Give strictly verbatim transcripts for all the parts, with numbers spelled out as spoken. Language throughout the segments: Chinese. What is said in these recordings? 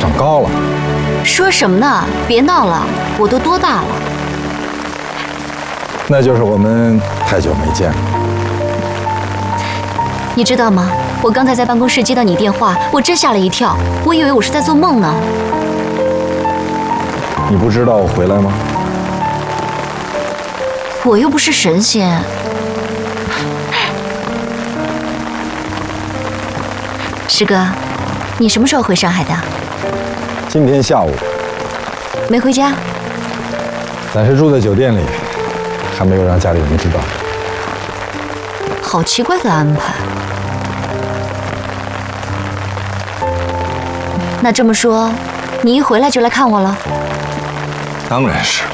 长高了。 说什么呢？别闹了，我都多大了？ 那就是我们太久没见了。 你知道吗？我刚才在办公室接到你电话，我真吓了一跳，我以为我是在做梦呢。 你不知道我回来吗？ 我又不是神仙。师哥，你什么时候回上海的？ 今天下午。 没回家？ 暂时住在酒店里，还没有让家里人知道。 好奇怪的安排。那这么说，你一回来就来看我了？ 当然是了。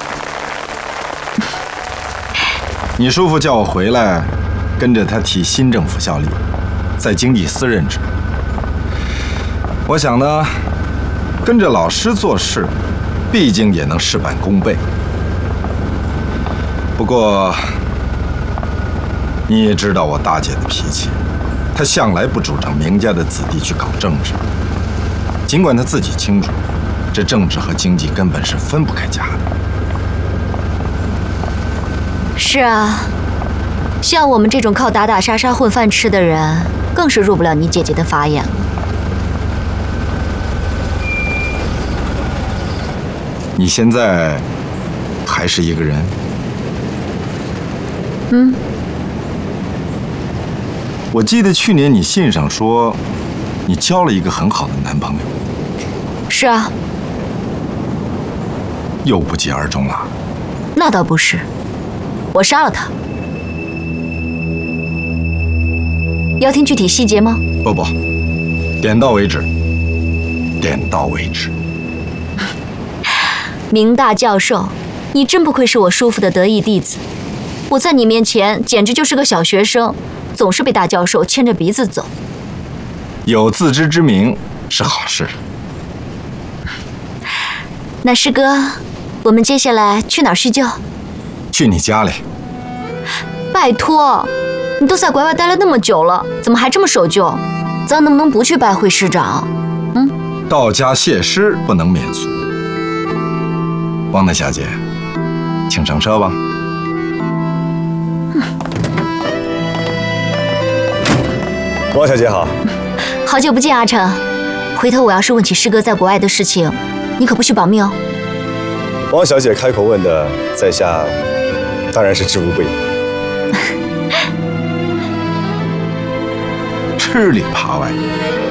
你叔父叫我回来，跟着他替新政府效力，在经济司任职。我想呢，跟着老师做事，毕竟也能事半功倍。不过，你也知道我大姐的脾气，她向来不主张名家的子弟去搞政治。尽管她自己清楚，这政治和经济根本是分不开家的。 是啊，像我们这种靠打打杀杀混饭吃的人，更是入不了你姐姐的法眼了。 你现在还是一个人？ 嗯。 我记得去年你信上说，你交了一个很好的男朋友。 是啊。 又不疾而终了？ 那倒不是，我杀了他。要听具体细节吗？ 不不，点到为止。点到为止。 明大教授，你真不愧是我叔父的得意弟子。我在你面前简直就是个小学生，总是被大教授牵着鼻子走。 有自知之明是好事。 那师哥，我们接下来去哪儿叙旧？ 去你家里。 拜托，你都在国外待了那么久了，怎么还这么守旧？咱能不能不去拜会师长？嗯， 道家谢师不能免俗。汪大小姐，请上车吧。汪小姐好。 好久不见，阿成。回头我要是问起师哥在国外的事情，你可不许保密哦。 汪小姐开口问的，在下当然是知无不言。 吃里扒外。